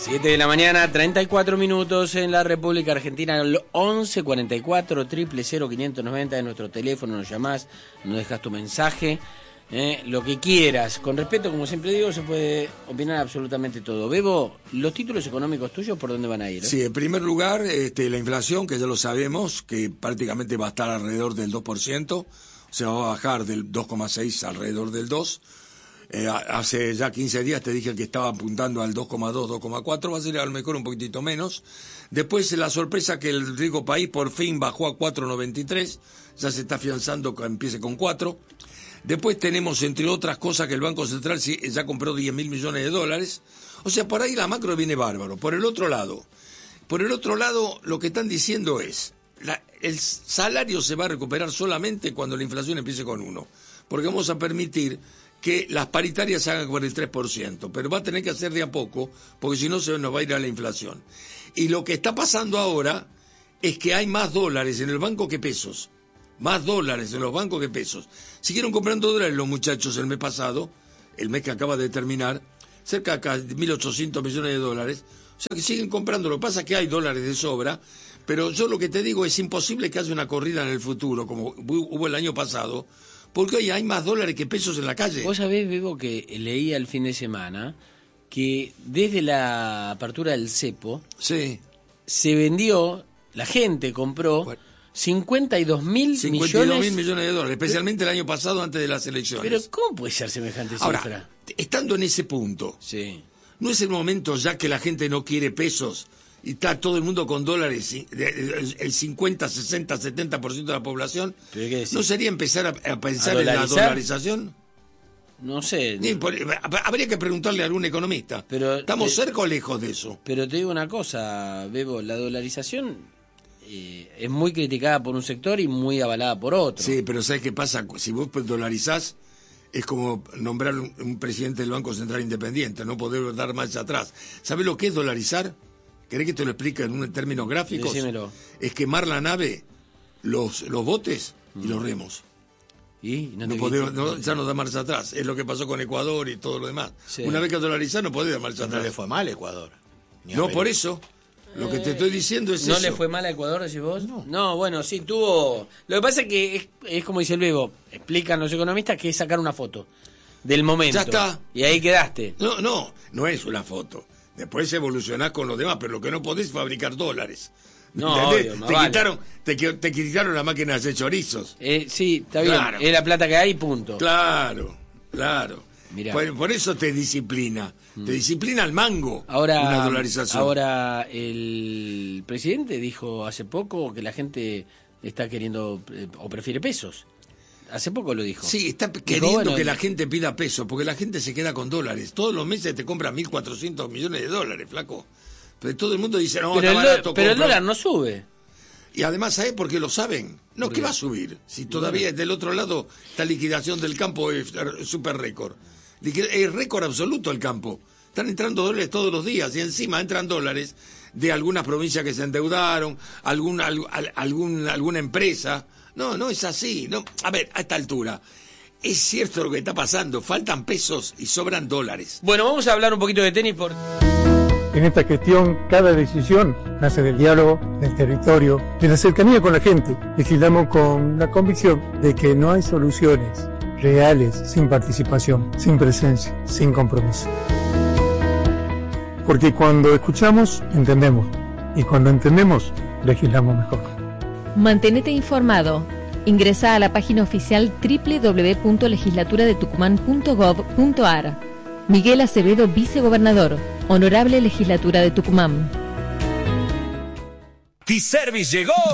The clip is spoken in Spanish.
7 de la mañana, 34 minutos en la República Argentina, el 1144 000 590 de nuestro teléfono, nos llamás, nos dejas tu mensaje, lo que quieras. Con respeto, como siempre digo, se puede opinar absolutamente todo. Bebo, ¿los títulos económicos tuyos por dónde van a ir? Sí, en primer lugar, la inflación, que ya lo sabemos, que prácticamente va a estar alrededor del 2%, o sea, va a bajar del 2,6 alrededor del 2%. Hace ya 15 días te dije que estaba apuntando al 2,2, 2,4, va a ser a lo mejor un poquitito menos. Después la sorpresa que el rico país por fin bajó a 4,93, ya se está afianzando que empiece con 4. Después tenemos, entre otras cosas, que el Banco Central ya compró 10.000 millones de dólares. O sea, por ahí la macro viene bárbaro. Por el otro lado, lo que están diciendo es, el salario se va a recuperar solamente cuando la inflación empiece con 1. Porque vamos a permitir que las paritarias se hagan por el 3%, pero va a tener que hacer de a poco, porque si no se nos va a ir a la inflación. Y lo que está pasando ahora es que hay más dólares en el banco que pesos. Más dólares en los bancos que pesos. Siguieron comprando dólares los muchachos el mes pasado, el mes que acaba de terminar, cerca de 1.800 millones de dólares. O sea que siguen comprando. Lo que pasa es que hay dólares de sobra, pero yo lo que te digo es imposible que haya una corrida en el futuro, como hubo el año pasado, porque hoy hay más dólares que pesos en la calle. Vos sabés, Bebo, que leía el fin de semana que desde la apertura del cepo sí, se vendió, la gente compró 52.000 millones de dólares, especialmente el año pasado antes de las elecciones. Pero ¿cómo puede ser semejante cifra? Ahora, estando en ese punto, sí, ¿no es el momento ya que la gente no quiere pesos y está todo el mundo con dólares, el 50, 60, 70% de la población? ¿No sería empezar a pensar en la dolarización? No sé. Habría que preguntarle a algún economista. Pero ¿estamos cerca o lejos de eso? Pero te digo una cosa, Bebo, la dolarización es muy criticada por un sector y muy avalada por otro. Sí, pero ¿sabes qué pasa? Si vos dolarizás, es como nombrar un presidente del Banco Central independiente, no poder dar marcha atrás. ¿Sabés lo que es dolarizar? ¿Querés que te lo explique en términos gráficos? Decímelo. Es quemar la nave, los botes y los remos. ¿Y? Ya no da marcha atrás. Es lo que pasó con Ecuador y todo lo demás. Sí. Una vez que dolarizar no podés dar marcha atrás. No le fue mal a Ecuador. No, por eso. Lo que te estoy diciendo es ¿No eso. le fue mal a Ecuador, decís vos? No, bueno, sí, tuvo... Lo que pasa es que es como dice el Bebo, explican los economistas que es sacar una foto del momento. Ya está. Y ahí quedaste. No es una foto. Después evolucionás con los demás, pero lo que no podés es fabricar dólares. No, obvio, te quitaron la máquina de hacer chorizos. Sí, está bien. Claro. Es la plata que hay, punto. Claro. Mirá. Por eso te disciplina. Te disciplina al mango una dolarización. Ahora, el presidente dijo hace poco que la gente está queriendo o prefiere pesos. Hace poco lo dijo. Sí, está queriendo que la gente pida pesos, porque la gente se queda con dólares. Todos los meses te compran 1.400 millones de dólares, flaco. Pero todo el mundo dice, no, está barato. Pero el dólar no sube. Y además, ¿sabes por qué lo saben? No, ¿qué va a subir? Si todavía del otro lado esta liquidación del campo es súper récord. Es récord absoluto el campo. Están entrando dólares todos los días y encima entran dólares de algunas provincias que se endeudaron, alguna empresa. No es así. No. A ver, a esta altura, es cierto lo que está pasando. Faltan pesos y sobran dólares. Bueno, vamos a hablar un poquito de tenis En esta gestión, cada decisión nace del diálogo, del territorio, de la cercanía con la gente. Legislamos con la convicción de que no hay soluciones reales sin participación, sin presencia, sin compromiso. Porque cuando escuchamos, entendemos. Y cuando entendemos, legislamos mejor. Mantenete informado. Ingresa a la página oficial www.legislaturadetucumán.gov.ar. Miguel Acevedo, vicegobernador. Honorable Legislatura de Tucumán. T-Service llegó.